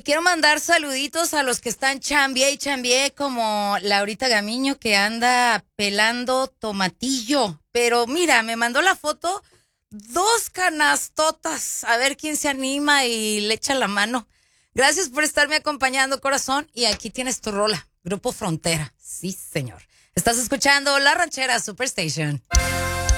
quiero mandar saluditos a los que están chambie y chambie, como Laurita Gamiño, que anda pelando tomatillo. Pero mira, me mandó la foto, 2 canastotas. A ver quién se anima y le echa la mano. Gracias por estarme acompañando, corazón. Y aquí tienes tu rola, Grupo Frontera. Sí, señor. Estás escuchando La Ranchera Superstation.